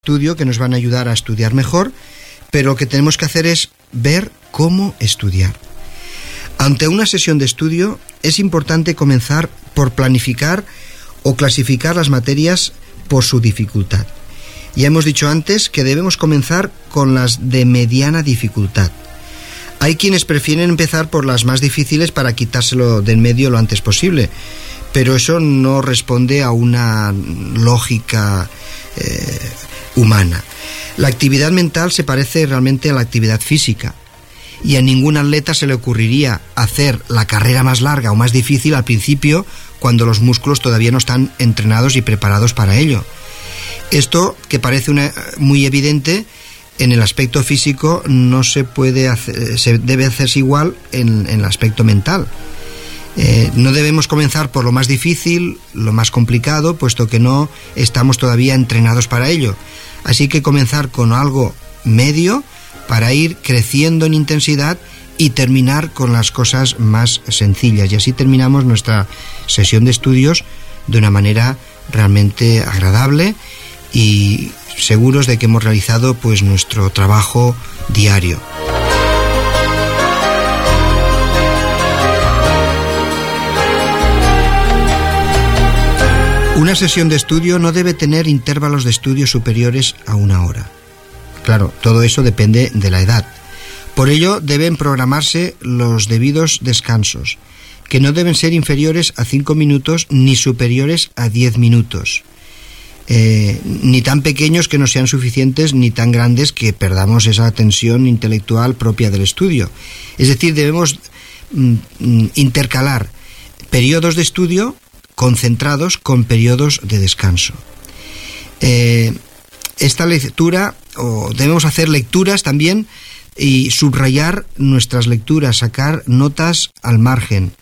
estudio que nos van a ayudar a estudiar mejor, pero lo que tenemos que hacer es ver cómo estudiar. Ante una sesión de estudio es importante comenzar por planificar o clasificar las materias por su dificultad. Ya hemos dicho antes que debemos comenzar con las de mediana dificultad. Hay quienes prefieren empezar por las más difíciles para quitárselo del medio lo antes posible, pero eso no responde a una lógica humana. La actividad mental se parece realmente a la actividad física y a ningún atleta se le ocurriría hacer la carrera más larga o más difícil al principio cuando los músculos todavía no están entrenados y preparados para ello. Esto, que parece muy evidente, en el aspecto físico no se puede hacer, se debe hacerse igual en el aspecto mental. No debemos comenzar por lo más difícil, lo más complicado, puesto que no estamos todavía entrenados para ello. Así que comenzar con algo medio para ir creciendo en intensidad y terminar con las cosas más sencillas. Y así terminamos nuestra sesión de estudios de una manera realmente agradable y seguros de que hemos realizado pues nuestro trabajo diario. Una sesión de estudio no debe tener intervalos de estudio superiores a 1 hora. Claro, todo eso depende de la edad. Por ello, deben programarse los debidos descansos, que no deben ser inferiores a 5 minutos ni superiores a 10 minutos. Ni tan pequeños que no sean suficientes, ni tan grandes que perdamos esa tensión intelectual propia del estudio. Es decir, debemos intercalar periodos de estudio concentrados con periodos de descanso. Esta lectura, o debemos hacer lecturas también y subrayar nuestras lecturas, sacar notas al margen.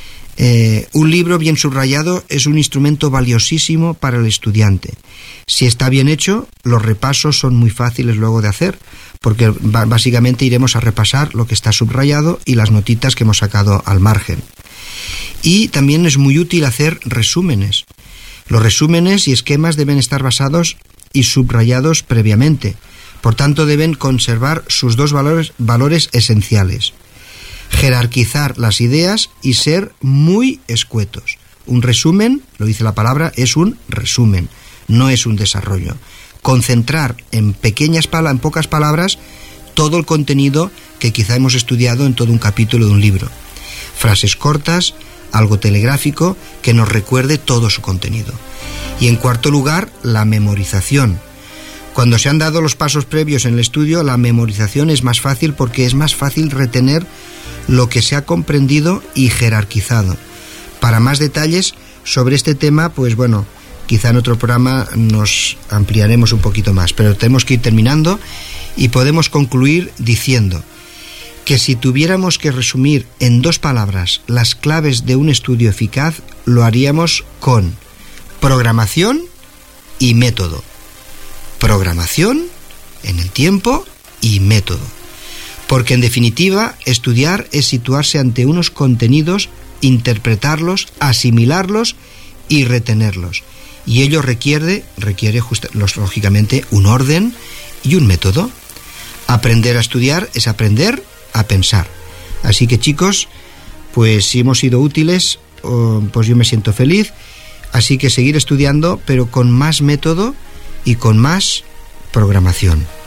Un libro bien subrayado es un instrumento valiosísimo para el estudiante. Si está bien hecho, los repasos son muy fáciles luego de hacer, porque básicamente iremos a repasar lo que está subrayado y las notitas que hemos sacado al margen. Y también es muy útil hacer resúmenes. Los resúmenes y esquemas deben estar basados y subrayados previamente. Por tanto, deben conservar sus dos valores esenciales: jerarquizar las ideas y ser muy escuetos. Un resumen, lo dice la palabra, es un resumen, no es un desarrollo. Concentrar en pocas palabras todo el contenido que quizá hemos estudiado en todo un capítulo de un libro. Frases cortas, algo telegráfico que nos recuerde todo su contenido. Y en cuarto lugar, la memorización. Cuando se han dado los pasos previos en el estudio, la memorización es más fácil porque es más fácil retener lo que se ha comprendido y jerarquizado. Para más detalles sobre este tema, pues bueno, quizá en otro programa nos ampliaremos un poquito más, pero tenemos que ir terminando y podemos concluir diciendo que si tuviéramos que resumir en 2 palabras las claves de un estudio eficaz, lo haríamos con programación y método. Programación en el tiempo y método. Porque en definitiva, estudiar es situarse ante unos contenidos, interpretarlos, asimilarlos y retenerlos. Y ello requiere lógicamente un orden y un método. Aprender a estudiar es aprender a pensar. Así que, chicos, pues si hemos sido útiles, pues yo me siento feliz. Así que seguir estudiando, pero con más método y con más programación.